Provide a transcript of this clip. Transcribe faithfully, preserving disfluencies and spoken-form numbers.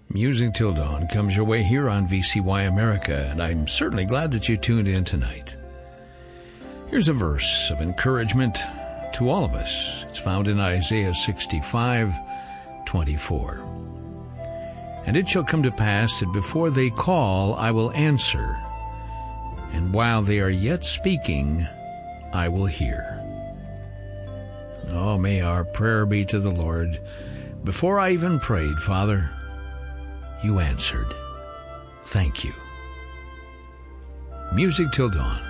Music Till Dawn comes your way here on V C Y America, and I'm certainly glad that you tuned in tonight. Here's a verse of encouragement to all of us. It's found in Isaiah sixty-five twenty-four. And it shall come to pass that before they call, I will answer, and while they are yet speaking, I will hear. Oh, may our prayer be to the Lord. Before I even prayed, Father, you answered. Thank you. Music Till Dawn.